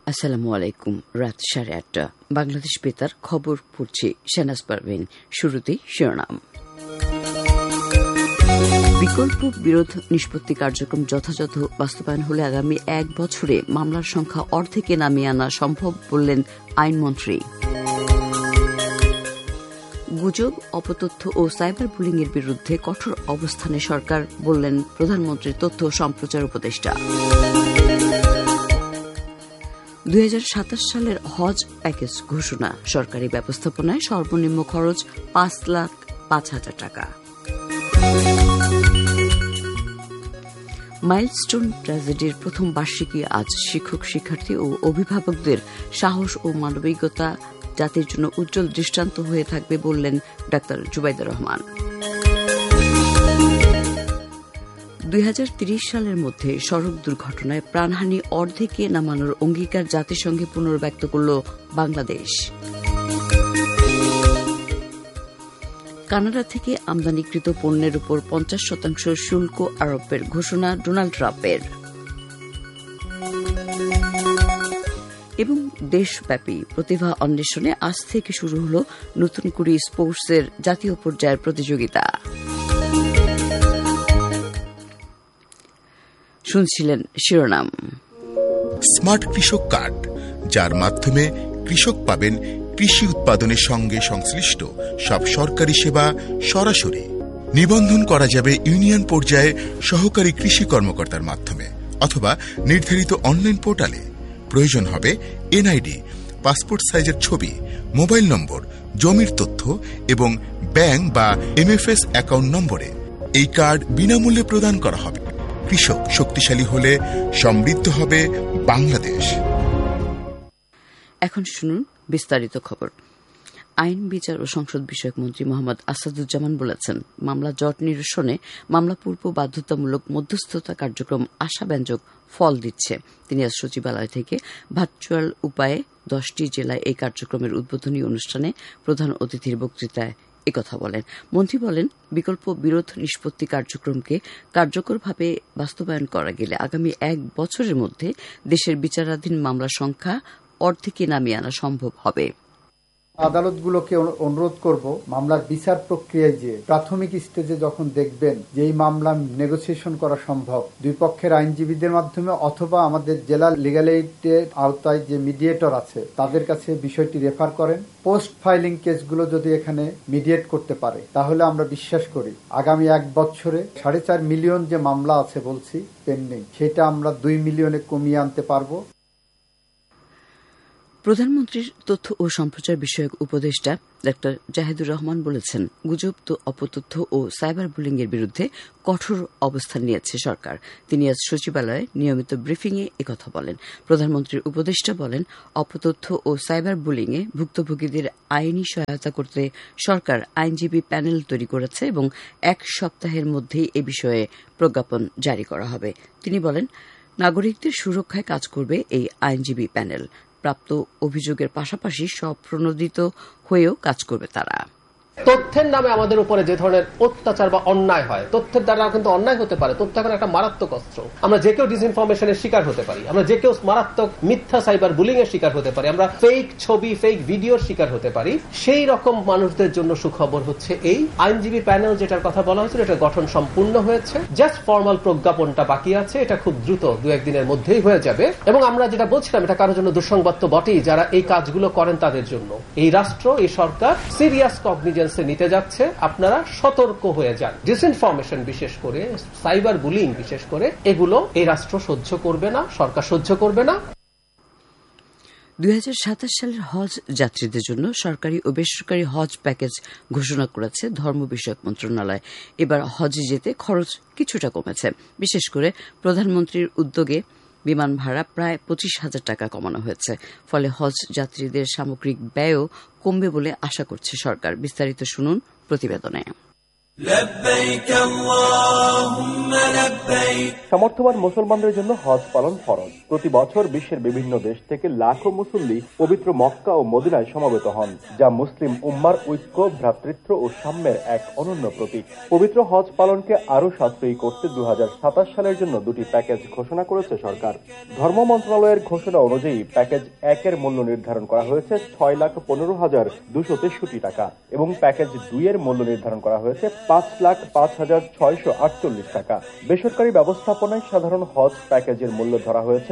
আসসালামু আলাইকুম। রাত 8:30 বাংলাদেশ বেতার খবর পড়ছি শাহনাজ পারভীন। শুরুতেই শিরোনাম। বিকল্প বিরোধ নিষ্পত্তি কার্যক্রম যথাযথ বাস্তবায়ন হলে আগামী 1 বছরে মামলার সংখ্যা অর্ধেকে নামিয়ে আনা সম্ভব বললেন আইনমন্ত্রী। গুজব, অপতথ্য ও সাইবার বুলিং এর বিরুদ্ধে কঠোর অবস্থানে সরকার বললেন প্রধানমন্ত্রীর তথ্য ও সম্প্রচার উপদেষ্টা। 2027 সালের হজ প্যাকেজ ঘোষণা, সরকারি ব্যবস্থাপনায় সর্বনিম্ন খরচ 5,05,000 টাকা। মাইলস্টোন ট্র্যাজেডির প্রথম বার্ষিকী আজ। শিক্ষক, শিক্ষার্থী ও অভিভাবকদের সাহস ও মানবিকতা জাতির জন্য উজ্জ্বল দৃষ্টান্ত হয়ে থাকবে বললেন ডা. জুবাইদা রহমান। 2030 সালের মধ্যে সড়ক দুর্ঘটনায় প্রাণহানি অর্ধেকে নামানোর অঙ্গীকার জাতিসংঘে পুনর্ব্যক্ত করল বাংলাদেশ। কানাডা থেকে আমদানিকৃত পণ্যের উপর 50% শুল্ক আরোপের ঘোষণা ডোনাল্ড ট্রাম্পের। এবং দেশব্যাপী প্রতিভা অন্বেষণে আজ থেকে শুরু হল নতুন কুড়ি স্পোর্টসের জাতীয় পর্যায়ের প্রতিযোগিতা। শুনছিলেন শিরোনাম। স্মার্ট কৃষক কার্ড, যার মাধ্যমে কৃষক পাবেন কৃষি উৎপাদনের সঙ্গে সংশ্লিষ্ট সব সরকারি সেবা সরাসরি। নিবন্ধন করা যাবে ইউনিয়ন পর্যায়ে সহকারী কৃষি কর্মকর্তার মাধ্যমে অথবা নির্ধারিত অনলাইন পোর্টালে। প্রয়োজন হবে এনআইডি, পাসপোর্ট সাইজের ছবি, মোবাইল নম্বর, জমির তথ্য এবং ব্যাংক বা এমএফএস অ্যাকাউন্ট নম্বরে। এই কার্ড বিনামূল্যে প্রদান করা হবে। কৃষক শক্তিশালী হলে সমৃদ্ধ হবে বাংলাদেশ। এখন শুনুন বিস্তারিত খবর। আইন, বিচার ও সংসদ বিষয়ক মন্ত্রী মোহাম্মদ আসাদুজ্জামান বলেছেন, মামলা জট নিরসনে মামলা পূর্ব বাধ্যতামূলক মধ্যস্থতা কার্যক্রম আশাব্যঞ্জক ফল দিচ্ছে। তিনি আজ সচিবালয় থেকে ভার্চুয়াল উপায়ে 10টি জেলায় এই কার্যক্রমের উদ্বোধনী অনুষ্ঠানে প্রধান অতিথির বক্তৃতায় একথা বলেন। মন্ত্রী বলেন, বিকল্প বিরোধ নিষ্পত্তি কার্যক্রমকে কার্যকরভাবে বাস্তবায়ন করা গেলে আগামী 1 বছরের মধ্যে দেশের বিচারাধীন মামলার সংখ্যা অর্ধেকে নামিয়ে আনা সম্ভব হবে। আদালতগুলোকে অনুরোধ করব, মামলার বিচার প্রক্রিয়ায় যে প্রাথমিক স্টেজে যখন দেখবেন যে এই মামলা নেগোসিয়েশন করা সম্ভব দুই পক্ষের আইনজীবীদের মাধ্যমে অথবা আমাদের জেলা লিগ্যাল এইডের আওতায় যে মিডিয়েটর আছে তাদের কাছে বিষয়টি রেফার করেন। পোস্ট ফাইলিং কেসগুলো যদি এখানে মিডিয়েট করতে পারে তাহলে আমরা বিশ্বাস করি আগামী 1 বছরে 4.5 মিলিয়ন যে মামলা আছে বলছি পেন্ডিং, সেটা আমরা 2 মিলিয়নে কমিয়ে আনতে পারবো। প্রধানমন্ত্রীর তথ্য ও সম্প্রচার বিষয়ক উপদেষ্টা ডা. জাহিদুর রহমান বলেছেন, গুজব, অপতথ্য ও সাইবার বুলিং এর বিরুদ্ধে কঠোর অবস্থান নিয়েছে সরকার। তিনি আজ সচিবালয়ে নিয়মিত ব্রিফিংয়ে একথা বলেন। প্রধানমন্ত্রীর উপদেষ্টা বলেন, অপতথ্য ও সাইবার বুলিং এ ভুক্তভোগীদের আইনি সহায়তা করতে সরকার আইনজীবী প্যানেল তৈরি করেছে এবং 1 সপ্তাহের মধ্যেই এ বিষয়ে প্রজ্ঞাপন জারি করা হবে। তিনি বলেন, নাগরিকদের সুরক্ষায় কাজ করবে এই আইনজীবী প্যানেল। প্রাপ্ত অভিযোগের পাশাপাশি স্বপ্রণোদিত হয়েও কাজ করবে তারা। তথ্যের নামে আমাদের উপরে যে ধরনের অত্যাচার বা অন্যায় হয়, তথ্যের দ্বারা কিন্তু অন্যায় হতে পারে। তথ্য এখন একটা মারাত্মক অস্ত্র। আমরা যে কেউ ডিসইনফরমেশনের শিকার হতে পারি, আমরা যে কেউ মারাত্মক মিথ্যা সাইবার বুলিং এর শিকার হতে পারি, আমরা ফেক ছবি, ফেক ভিডিওর শিকার হতে পারি। সেই রকম মানুষদের জন্য সুখবর হচ্ছে এই আইনজীবী প্যানেল যেটার কথা বলা হয়েছিল, এটা গঠন সম্পূর্ণ হয়েছে। জাস্ট ফর্মাল প্রজ্ঞাপনটা বাকি আছে। এটা খুব দ্রুত 2-1 দিনের মধ্যেই হয়ে যাবে। এবং আমরা যেটা বলছিলাম, এটা কারোর জন্য দুঃসংবাদ তো বটেই, যারা এই কাজগুলো করেন তাদের জন্য। এই রাষ্ট্র, এই সরকার সিরিয়াস কগনিজেন্সে নিতে যাচ্ছে। আপনারা সতর্ক হয়ে যান। ডিসইনফরমেশন বিশেষ করে, সাইবার বুলিং বিশেষ করে, এগুলো এই রাষ্ট্র সহ্য করবে না, সরকার সহ্য করবে না। 2027 সালের হজ যাত্রীদের জন্য সরকারি ও বেসরকারি হজ প্যাকেজ ঘোষণা করেছে ধর্ম বিষয়ক মন্ত্রণালয়। এবার হজে যেতে খরচ কিছুটা কমেছে। বিশেষ করে প্রধানমন্ত্রীর উদ্যোগে বিমান ভাড়া প্রায় 25,000 টাকা কমানো হয়েছে। ফলে হজ যাত্রীদের সামগ্রিক ব্যয়ও কমবে বলে আশা করছে সরকার। বিস্তারিত শুনুন প্রতিবেদনে। সমর্থবান মুসলমানদের জন্য হজ পালন ফরজ। প্রতি বছর বিশ্বের বিভিন্ন দেশ থেকে লাখো মুসল্লি পবিত্র মক্কা ও মদিনায় সমবেত হন, যা মুসলিম উম্মার ঐক্য, ভ্রাতৃত্ব ও সাম্যের এক অনন্য প্রতীক। পবিত্র হজ পালনকে আরো সাশ্রয়ী করতে 2027 সালের জন্য দুটি প্যাকেজ ঘোষণা করেছে সরকার। ধর্ম মন্ত্রণালয়ের ঘোষণা অনুযায়ী প্যাকেজ 1 এর মূল্য নির্ধারণ করা হয়েছে 6,15,263 টাকা এবং প্যাকেজ 2 এর মূল্য নির্ধারণ করা হয়েছে 5,05,648 টাকা। বেসরকারি ব্যবস্থাপনায় সাধারণ হজ প্যাকেজের মূল্য ধরা হয়েছে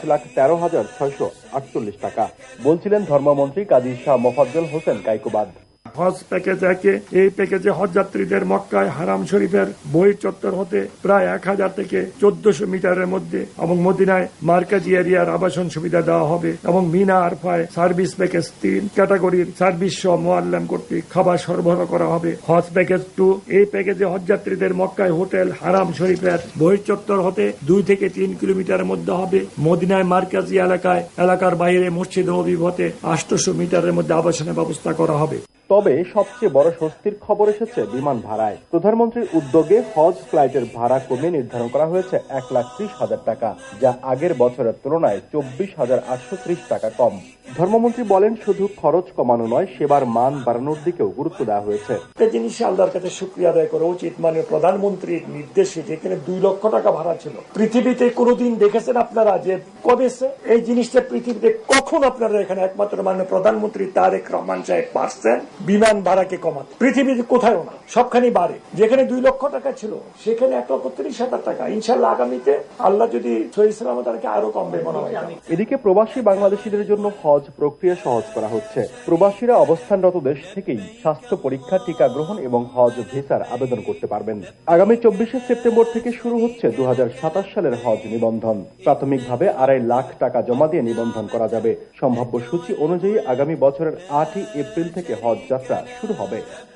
5,13,648 টাকা, বলছিলেন ধর্মমন্ত্রী কাজী শাহ মোফাজ্জল হোসেন কাইকুবাদ। হজ প্যাকেজ একে এই প্যাকেজে হজ যাত্রীদের মক্কায় হারাম শরীফের বহির চত্বর হতে প্রায় 1000 থেকে 1400 মিটারের মধ্যে এবং মদিনায় মার্কাজি এরিয়ার আবাসন সুবিধা দেওয়া হবে এবং মিনা আরফায় সার্ভিস প্যাকেজ 3 ক্যাটাগরির সার্ভিস সহ মোয়াল্লাম কর্তৃক খাবার সরবরাহ করা হবে। হজ প্যাকেজ 2 এই প্যাকেজে হজ যাত্রীদের মক্কায় হোটেল হারাম শরীফের বহির চত্বর হতে 2 থেকে 3 কিলোমিটারের মধ্যে হবে। মদিনায় মার্কাজি এলাকার বাইরে মসজিদ নববী হতে 800 মিটারের মধ্যে আবাসনের ব্যবস্থা করা হবে। তবে সবচেয়ে বড় স্বস্তির খবর এসেছে বিমান ভাড়ায়। প্রধানমন্ত্রীর উদ্যোগে হজ ফ্লাইটের ভাড়া কমিয়ে নির্ধারণ করা হয়েছে 1,30,000 টাকা, যা আগের বছরের তুলনায় 24,830 টাকা কম। ধর্মমন্ত্রী বলেন, শুধু খরচ কমানো নয়, সেবার মান বাড়ানোর দিকেও গুরুত্ব দেওয়া হয়েছে। এই জিনিসে আল্লাহর কাছে শুকরিয়া আদায় করা উচিত। মাননীয় প্রধানমন্ত্রীর নির্দেশে যেখানে 2 লক্ষ টাকা ভাড়া ছিল, পৃথিবীতে কোনোদিন দেখেছেন আপনারা যে কবে এই জিনিসটা পৃথিবীতে কখন আপনারা এখানে একমাত্র মাননীয় প্রধানমন্ত্রী তারেক রহমান সাহেব পারছেন বিমান ভাড়াকে কমাতে। পৃথিবীতে কোথাও না, সবখানি বাড়ে। যেখানে 2 লক্ষ টাকা ছিল সেখানে 1,30,000 টাকা। ইনশাআল্লাহ আগামীতে আল্লাহ যদি সহি সালামত তাকে আরো কমবে মনে হয়। এদিকে প্রবাসী বাংলাদেশিদের জন্য হজ প্রক্রিয়া সহজ করা হচ্ছে। প্রবাসীরা অবস্থানরত দেশ থেকেই স্বাস্থ্য পরীক্ষা, টিকা গ্রহণ এবং হজ ভিসার আবেদন করতে পারবেন। আগামী 24 সেপ্টেম্বর থেকে শুরু হচ্ছে 2027 সালের হজ নিবন্ধন। প্রাথমিকভাবে 2.5 লাখ টাকা জমা দিয়ে নিবন্ধন করা যাবে। সম্ভাব্য সূচি অনুযায়ী আগামী বছরের 8 এপ্রিল থেকে হজ যাত্রা শুরু হবে।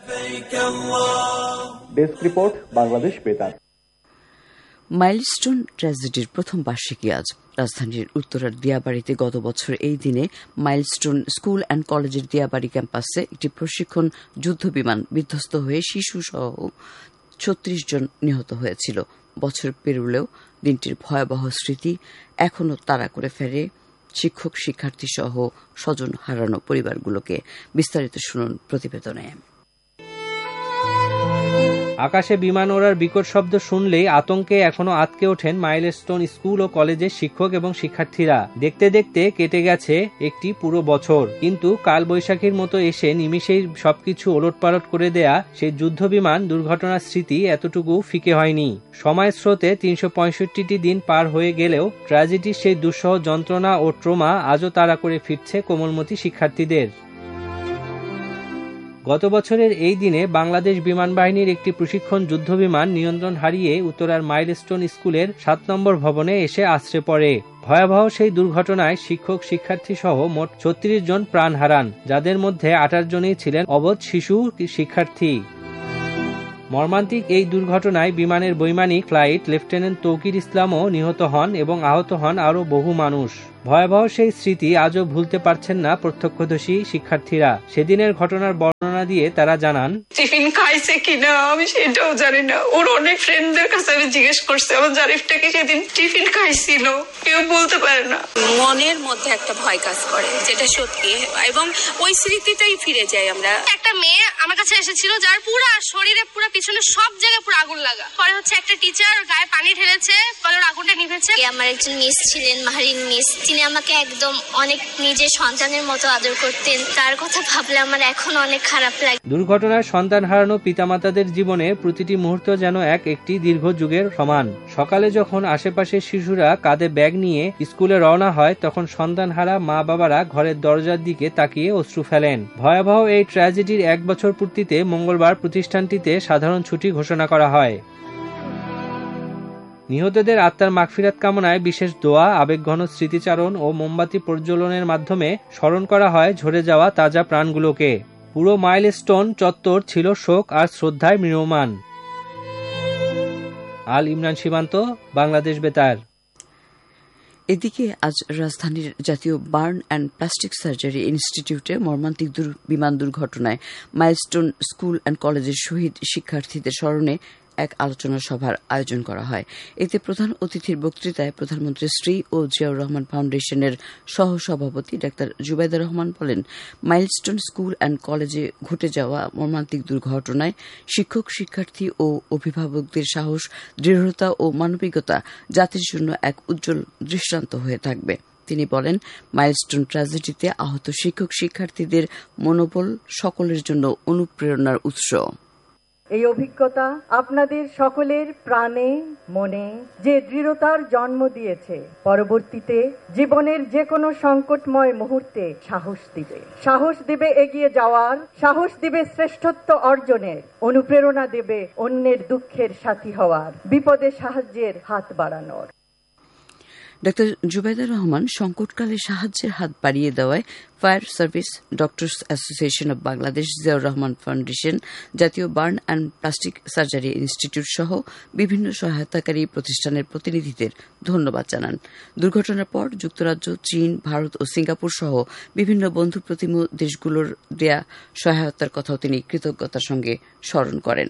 ডেস্ক রিপোর্ট, বাংলাদেশ বেতার। মাইলস্টোন ট্র্যাজেডির প্রথম বার্ষিকী আজ। রাজধানীর উত্তরার দিয়াবাড়িতে গত বছর এই দিনে মাইলস্টোন স্কুল অ্যান্ড কলেজের দিয়াবাড়ি ক্যাম্পাসে একটি প্রশিক্ষণ যুদ্ধবিমান বিধ্বস্ত হয়ে শিশুসহ 36 জন নিহত হয়েছিল। বছর পেরুলেও দিনটির ভয়াবহ স্মৃতি এখনও তাড়া করে ফেরে শিক্ষক, শিক্ষার্থী সহ স্বজন হারানো পরিবারগুলোকে। বিস্তারিত শুনুন প্রতিবেদনে। আকাশে বিমান ওড়ার বিকট শব্দ শুনলেই আতঙ্কে এখনো আঁতকে ওঠেন মাইলস্টোন স্কুল ও কলেজের শিক্ষক এবং শিক্ষার্থীরা। দেখতে দেখতে কেটে গেছে একটি পুরো বছর, কিন্তু কালবৈশাখীর মতো এসে নিমিষেই সবকিছু ওলটপালট করে দেয়া সেই যুদ্ধবিমান দুর্ঘটনার স্মৃতি এতটুকু ফিকে হয়নি। সময়ের স্রোতে 365টি দিন পার হয়ে গেলেও ট্র্যাজেডির সেই দুঃসহ যন্ত্রণা ও ট্রমা আজও তাড়া করে ফিরছে কোমলমতি শিক্ষার্থীদের। গত বছরের এই দিনে বাংলাদেশ বিমান বাহিনীর একটি প্রশিক্ষণ যুদ্ধবিমান নিয়ন্ত্রণ হারিয়ে উত্তরার মাইলস্টোন স্কুলের 7 নম্বর ভবনে এসে আছড়ে পড়ে। ভয়াবহ সেই দুর্ঘটনায় শিক্ষক, শিক্ষার্থী সহ মোট 36 জন প্রাণ হারান, যাদের মধ্যে 28 জনই ছিলেন অবধ শিশু শিক্ষার্থী। মর্মান্তিক এই দুর্ঘটনায় বিমানের বৈমানিক ফ্লাইট লেফটেন্যান্ট তৌকির ইসলামও নিহত হন এবং আহত হন আরও বহু মানুষ। ভয়াবহ সেই স্মৃতি আজও ভুলতে পারছেন না প্রত্যক্ষদর্শী শিক্ষার্থীরা। সেদিনের ঘটনার বর্ণনা দিয়ে তারা জানান, টিফিন খাইছে কিনা আমি সেটাও জানি না। ওর অনেক ফ্রেন্ডদের কাছে আমি জিজ্ঞেস করছি, আমার জারিফটাকে সেদিন টিফিন খাইছিল, কেউ বলতে পারে না। মনের মধ্যে একটা ভয় কাজ করে, যেটা সত্যি, এবং ওই স্মৃতিটাই ফিরে যাই আমরা। একটা মেয়ে আমার কাছে এসেছিল যার পুরো শরীরে, পুরো পিছনে সব জায়গায় পুরো আগুন লাগা। পরে হচ্ছে একটা টিচার গায়ে পানি ঢেলেছে, পরে আগুনটা নিভেছে। আমার একজন মিস ছিলেন, মাহরিন মিস, তিনি আমাকে একদম অনেক নিজের সন্তানের মতো আদর করতেন। তার কথা ভাবলে আমার এখন অনেক খারাপ লাগে। দুর্ঘটনায় সন্তান হারানো পিতামাতাদের জীবনে প্রতিটি মুহূর্ত যেন একটি দীর্ঘ যুগের সমান। সকালে যখন আশেপাশের শিশুরা কাঁধে ব্যাগ নিয়ে স্কুলে রওনা হয়, তখন সন্তানহারা মা বাবারা ঘরের দরজার দিকে তাকিয়ে অশ্রু ফেলেন। ভয়াবহ এই ট্র্যাজেডির 1 বছর পূর্তিতে মঙ্গলবার প্রতিষ্ঠানটিতে সাধারণ ছুটি ঘোষণা করা হয়। নিহতদের আত্মার মাগফিরাত কামনায় বিশেষ দোয়া, আবেগঘন স্মৃতিচারণ ও মোমবাতি প্রজ্বলনের মাধ্যমে স্মরণ করা হয় ঝরে যাওয়া তাজা প্রাণগুলোকে। পুরো মাইলস্টোন চত্বর ছিল শোক আর শ্রদ্ধায় ম্রিয়মাণ। আল ইমরান সীমান্ত, বাংলাদেশ বেতার। এদিকে আজ রাজধানীর জাতীয় বার্ন অ্যান্ড প্লাস্টিক সার্জারি ইনস্টিটিউটে মর্মান্তিক বিমান দুর্ঘটনায় মাইলস্টোন স্কুল অ্যান্ড কলেজের শহীদ শিক্ষার্থীদের স্মরণে এক আলোচনা সভার আয়োজন করা হয়। এতে প্রধান অতিথির বক্তৃতায় প্রধানমন্ত্রী শ্রী ও জিয়াউর রহমান ফাউন্ডেশনের সহসভাপতি ডাক্তার জুবাইদা রহমান বলেন, মাইলস্টোন স্কুল অ্যান্ড কলেজে ঘটে যাওয়া মর্মান্তিক দুর্ঘটনায় শিক্ষক, শিক্ষার্থী ও অভিভাবকদের সাহস, দৃঢ়তা ও মানবিকতা জাতির জন্য এক উজ্জ্বল দৃষ্টান্ত হয়ে থাকবে। তিনি বলেন, মাইলস্টোন ট্র্যাজেডিতে আহত শিক্ষক, শিক্ষার্থীদের মনোবল সকলের জন্য অনুপ্রেরণার উৎস। এই অভিজ্ঞতা আপনাদের সকলের প্রাণে, মনে যে দৃঢ়তার জন্ম দিয়েছে, পরবর্তীতে জীবনের যে কোনো সংকটময় মুহূর্তে সাহস দিবে এগিয়ে যাওয়ার, সাহস দিবে শ্রেষ্ঠত্ব অর্জনের, অনুপ্রেরণা দেবে অন্যের দুঃখের সাথী হওয়ার, বিপদে সাহায্যের হাত বাড়ানোর। ডাক্তার জুবাইদা রহমান সংকটকালে সাহায্যের হাত বাড়িয়ে দেওয়ায় fire service, doctors association of Bangladesh, Ziaur Rahman foundation, জাতীয় burn and plastic surgery institute সহ বিভিন্ন সহায়তাকারী প্রতিষ্ঠানের প্রতিনিধিদের ধন্যবাদ জানান। দুর্ঘটনার পর যুক্তরাজ্য, চীন, ভারত ও সিঙ্গাপুর সহ বিভিন্ন বন্ধু প্রতিম দেশগুলোর দেয়া সহায়তার কথাও তিনি কৃতজ্ঞতার সঙ্গে স্মরণ করেন।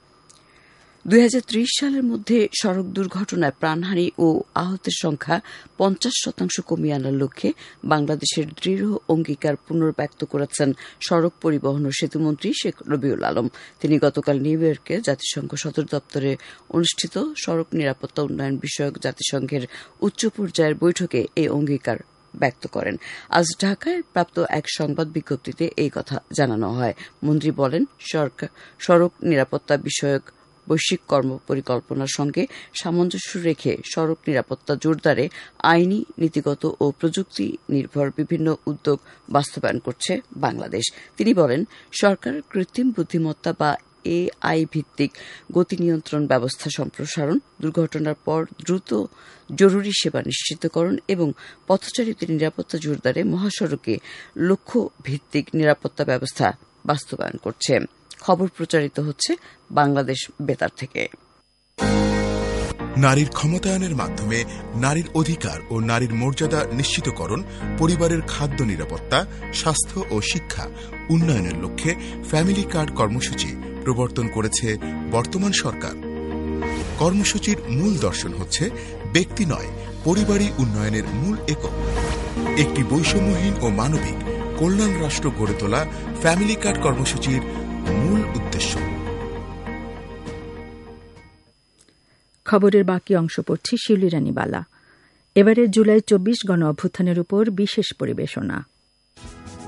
2030 সালের মধ্যে সড়ক দুর্ঘটনায় প্রাণহানি ও আহতের সংখ্যা 50% কমিয়ে আনার লক্ষ্যে বাংলাদেশের দৃঢ় অঙ্গীকার পুনর্ব্যক্ত করেছেন সড়ক পরিবহন ও সেতুমন্ত্রী শেখ রবিউল আলম। তিনি গতকাল নিউ ইয়র্কে জাতিসংঘ সদর দপ্তরে অনুষ্ঠিত সড়ক নিরাপত্তা উন্নয়ন বিষয়ক জাতিসংঘের উচ্চ পর্যায়ের বৈঠকে এই অঙ্গীকার ব্যক্ত করেন। আজ ঢাকায় প্রাপ্ত এক সংবাদ বিজ্ঞপ্তিতে এই কথা জানানো হয়। মন্ত্রী বলেন, সড়ক নিরাপত্তা বিষয়ক বৈশ্বিক কর্মপরিকল্পনার সঙ্গে সামঞ্জস্য রেখে সড়ক নিরাপত্তা জোরদারে আইনি, নীতিগত ও প্রযুক্তি নির্ভর বিভিন্ন উদ্যোগ বাস্তবায়ন করছে বাংলাদেশ। তিনি বলেন, সরকার কৃত্রিম বুদ্ধিমত্তা বা AI ভিত্তিক গতি নিয়ন্ত্রণ ব্যবস্থা সম্প্রসারণ, দুর্ঘটনার পর দ্রুত জরুরি সেবা নিশ্চিতকরণ এবং পথচারীদের নিরাপত্তা জোরদারে মহাসড়কে লক্ষ্য ভিত্তিক নিরাপত্তা ব্যবস্থা বাস্তবায়ন করছে। খবর প্রচারিত হচ্ছে বাংলাদেশ বেতার থেকে। নারীর ক্ষমতায়নের মাধ্যমে নারীর অধিকার ও নারীর মর্যাদা নিশ্চিতকরণ, পরিবারের খাদ্য নিরাপত্তা, স্বাস্থ্য ও শিক্ষা উন্নয়নের লক্ষ্যে ফ্যামিলি কার্ড কর্মসূচি প্রবর্তন করেছে বর্তমান সরকার। কর্মসূচির মূল দর্শন হচ্ছে ব্যক্তি নয়, পরিবারই উন্নয়নের মূল একক। একটি বৈষম্যহীন ও মানবিক কল্যাণ রাষ্ট্র গড়ে তোলা ফ্যামিলি কার্ড কর্মসূচির মূল উদ্দেশ্য। খবরের বাকি অংশ পড়ছি শিউলি রানী বালা। এবারের জুলাই 24 গণ অভ্যুত্থানের উপর বিশেষ পরিবেশনা।